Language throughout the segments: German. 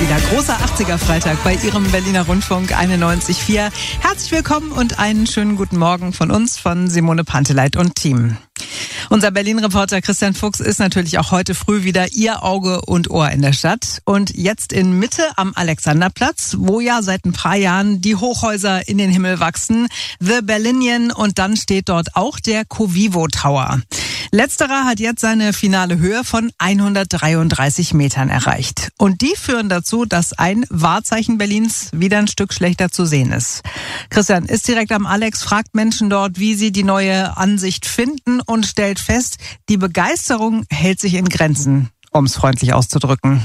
wieder. Großer 80er-Freitag bei Ihrem Berliner Rundfunk 91.4. Herzlich willkommen und einen schönen guten Morgen von uns, von Simone Panteleit und Team. Unser Berlin-Reporter Christian Fuchs ist natürlich auch heute früh wieder Ihr Auge und Ohr in der Stadt. Und jetzt in Mitte am Alexanderplatz, wo ja seit ein paar Jahren die Hochhäuser in den Himmel wachsen. The Berlinian, und dann steht dort auch der Covivo Tower. Letzterer hat jetzt seine finale Höhe von 133 Metern erreicht. Und die führen dazu, dass ein Wahrzeichen Berlins wieder ein Stück schlechter zu sehen ist. Christian ist direkt am Alex, fragt Menschen dort, wie sie die neue Ansicht finden und stellt fest, die Begeisterung hält sich in Grenzen, um es freundlich auszudrücken.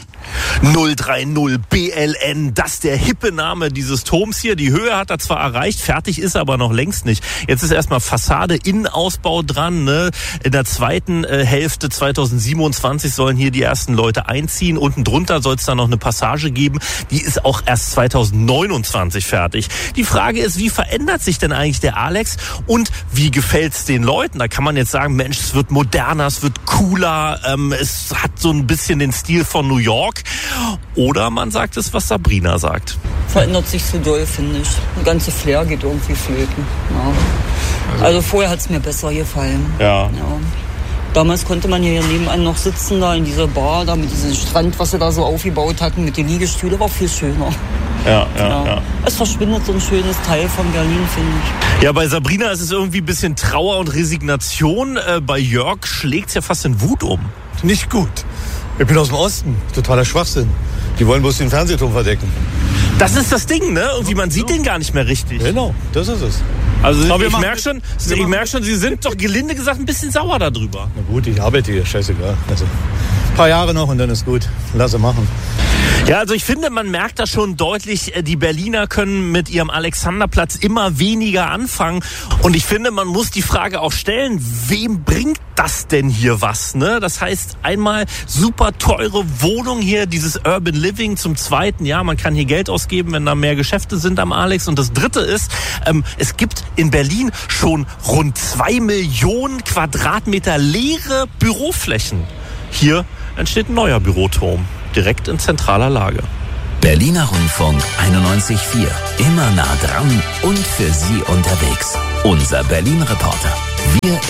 030 BLN, das ist der hippe Name dieses Turms hier. Die Höhe hat er zwar erreicht, fertig ist er aber noch längst nicht. Jetzt ist erstmal Fassade, Innenausbau dran. Ne? In der zweiten Hälfte 2027 sollen hier die ersten Leute einziehen. Unten drunter soll es dann noch eine Passage geben. Die ist auch erst 2029 fertig. Die Frage ist, wie verändert sich denn eigentlich der Alex und wie gefällt's den Leuten? Da kann man jetzt sagen, Mensch, es wird moderner, es wird cooler, es hat so ein bisschen den Stil von New York. Oder man sagt es, was Sabrina sagt. Verändert sich so doll, finde ich. Der ganze Flair geht irgendwie flöten. Ja. Also vorher hat es mir besser gefallen. Ja. Damals konnte man hier nebenan noch sitzen, da in dieser Bar, da mit diesem Strand, was sie da so aufgebaut hatten, mit den Liegestühlen, war viel schöner. Ja. Es verschwindet so ein schönes Teil von Berlin, finde ich. Ja, bei Sabrina ist es irgendwie ein bisschen Trauer und Resignation. Bei Jörg schlägt es ja fast in Wut um. Nicht gut. Ich bin aus dem Osten. Totaler Schwachsinn. Die wollen bloß den Fernsehturm verdecken. Das ist das Ding, ne? Irgendwie, man sieht den gar nicht mehr richtig. Genau, das ist es. Also ich merke schon, Sie sind doch gelinde gesagt ein bisschen sauer darüber. Na gut, ich arbeite hier, scheißegal. Also ein paar Jahre noch und dann ist gut. Lass sie machen. Ja, also ich finde, man merkt da schon deutlich, die Berliner können mit ihrem Alexanderplatz immer weniger anfangen. Und ich finde, man muss die Frage auch stellen, wem bringt das denn hier was? Ne? Das heißt, einmal super teure Wohnung hier, dieses Urban Living. Zum Zweiten, ja, man kann hier Geld ausgeben, wenn da mehr Geschäfte sind am Alex. Und das Dritte ist, es gibt in Berlin schon rund 2 Millionen Quadratmeter leere Büroflächen. Hier entsteht ein neuer Büroturm. Direkt in zentraler Lage. Berliner Rundfunk 91.4. Immer nah dran und für Sie unterwegs. Unser Berlin-Reporter. Wir